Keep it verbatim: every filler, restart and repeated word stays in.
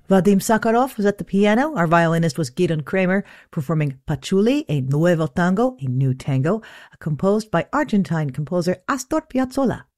Vadim Sakharov was at the piano. Our violinist was Gidon Kramer, performing Patchouli, a nuevo tango, a new tango, composed by Argentine composer Astor Piazzolla.